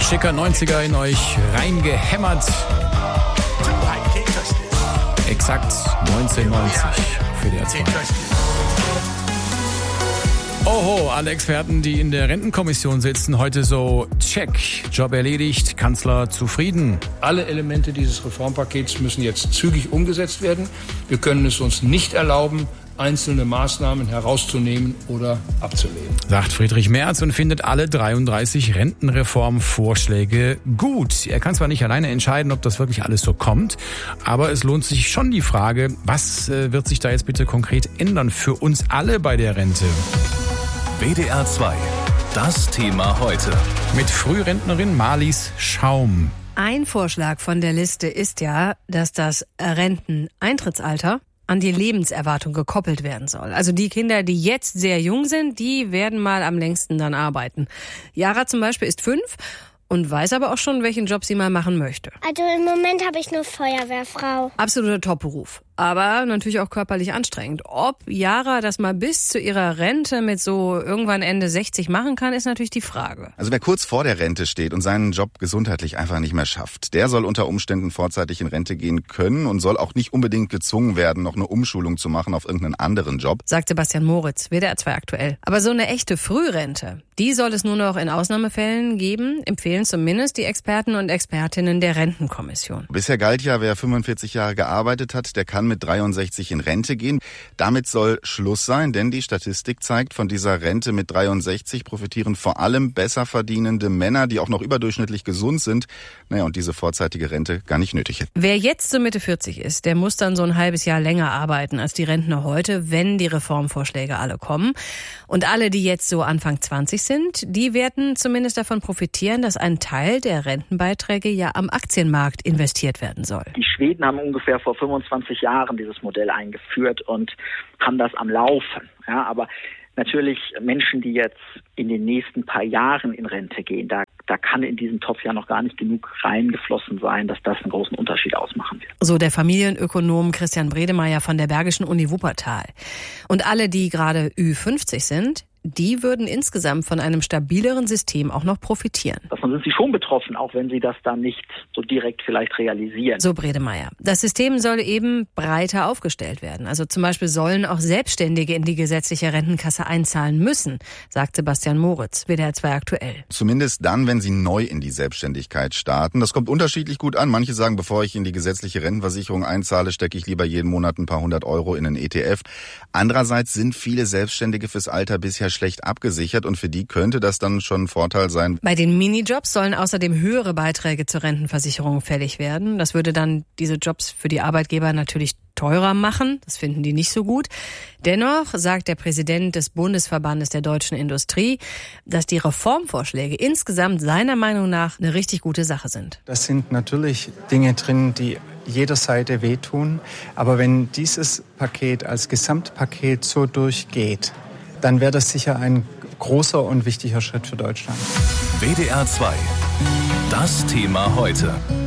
Schicker 90er in euch reingehämmert. Exakt 1990 für die R2. Oho, alle Experten, die in der Rentenkommission sitzen, heute so, check, Job erledigt, Kanzler zufrieden. Alle Elemente dieses Reformpakets müssen jetzt zügig umgesetzt werden. Wir können es uns nicht erlauben, einzelne Maßnahmen herauszunehmen oder abzulehnen. Sagt Friedrich Merz und findet alle 33 Rentenreformvorschläge gut. Er kann zwar nicht alleine entscheiden, ob das wirklich alles so kommt, aber es lohnt sich schon die Frage, was wird sich da jetzt bitte konkret ändern für uns alle bei der Rente? WDR 2, das Thema heute. Mit Frührentnerin Marlies Schaum. Ein Vorschlag von der Liste ist ja, dass das Renteneintrittsalter an die Lebenserwartung gekoppelt werden soll. Also die Kinder, die jetzt sehr jung sind, die werden mal am längsten dann arbeiten. Yara zum Beispiel ist 5 und weiß aber auch schon, welchen Job sie mal machen möchte. Also im Moment habe ich nur Feuerwehrfrau. Absoluter Top-Beruf. Aber natürlich auch körperlich anstrengend. Ob Yara das mal bis zu ihrer Rente mit so irgendwann Ende 60 machen kann, ist natürlich die Frage. Also wer kurz vor der Rente steht und seinen Job gesundheitlich einfach nicht mehr schafft, der soll unter Umständen vorzeitig in Rente gehen können und soll auch nicht unbedingt gezwungen werden, noch eine Umschulung zu machen auf irgendeinen anderen Job. Sagt Sebastian Moritz, WDR 2 aktuell. Aber so eine echte Frührente, die soll es nur noch in Ausnahmefällen geben, empfehlen zumindest die Experten und Expertinnen der Rentenkommission. Bisher galt ja, wer 45 Jahre gearbeitet hat, der kann mit 63 in Rente gehen. Damit soll Schluss sein, denn die Statistik zeigt, von dieser Rente mit 63 profitieren vor allem besser verdienende Männer, die auch noch überdurchschnittlich gesund sind. Naja, und diese vorzeitige Rente gar nicht nötig hätten. Wer jetzt so Mitte 40 ist, der muss dann so ein halbes Jahr länger arbeiten als die Rentner heute, wenn die Reformvorschläge alle kommen. Und alle, die jetzt so Anfang 20 sind, die werden zumindest davon profitieren, dass ein Teil der Rentenbeiträge ja am Aktienmarkt investiert werden soll. Die Schweden haben ungefähr vor 25 Jahren dieses Modell eingeführt und haben das am Laufen. Ja, aber natürlich Menschen, die jetzt in den nächsten paar Jahren in Rente gehen, da kann in diesen Topf ja noch gar nicht genug reingeflossen sein, dass das einen großen Unterschied ausmachen wird. So der Familienökonom Christian Bredemeier von der Bergischen Uni Wuppertal. Und alle, die gerade Ü50 sind, die würden insgesamt von einem stabileren System auch noch profitieren. Davon sind sie schon betroffen, auch wenn sie das dann nicht so direkt vielleicht realisieren. So Bredemeier. Das System soll eben breiter aufgestellt werden. Also zum Beispiel sollen auch Selbstständige in die gesetzliche Rentenkasse einzahlen müssen, sagt Sebastian Moritz, WDR 2 aktuell. Zumindest dann, wenn sie neu in die Selbstständigkeit starten. Das kommt unterschiedlich gut an. Manche sagen, bevor ich in die gesetzliche Rentenversicherung einzahle, stecke ich lieber jeden Monat ein paar 100 Euro in einen ETF. Andererseits sind viele Selbstständige fürs Alter bisher schlecht abgesichert und für die könnte das dann schon ein Vorteil sein. Bei den Minijobs sollen außerdem höhere Beiträge zur Rentenversicherung fällig werden. Das würde dann diese Jobs für die Arbeitgeber natürlich teurer machen. Das finden die nicht so gut. Dennoch sagt der Präsident des Bundesverbandes der deutschen Industrie, dass die Reformvorschläge insgesamt seiner Meinung nach eine richtig gute Sache sind. Das sind natürlich Dinge drin, die jeder Seite wehtun. Aber wenn dieses Paket als Gesamtpaket so durchgeht, dann wäre das sicher ein großer und wichtiger Schritt für Deutschland. WDR 2, das Thema heute.